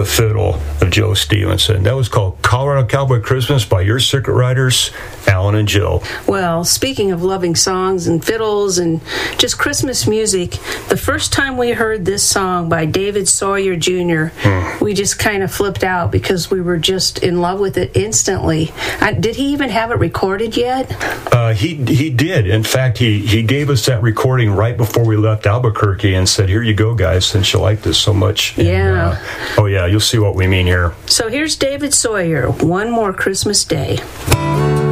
the Fiddle of Joe Stevenson. That was called Colorado Cowboy Christmas by your circuit riders, Alan and Jill. Well, speaking of loving songs and fiddles and just Christmas music, the first time we heard this song by David Sawyer Jr., we just kind of flipped out because we were just in love with it instantly. Did he even have it recorded yet? He did. In fact, he gave us that recording right before we left Albuquerque and said, here you go, guys, since you like this so much. Yeah. And, you'll see what we mean here. So here's David Sawyer, One More Christmas Day.